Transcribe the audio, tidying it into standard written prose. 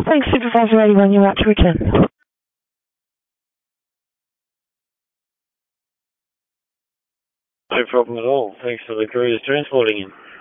Thanks, Supervisor 81. You're out to return. No problem at all. Thanks for the couriers transporting him.